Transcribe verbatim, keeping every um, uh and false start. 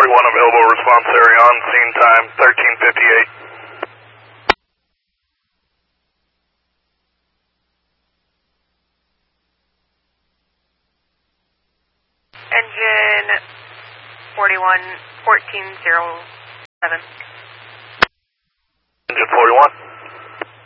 forty-one available, response area on scene time thirteen fifty-eight. Engine forty-one, fourteen zero seven. Engine forty-one.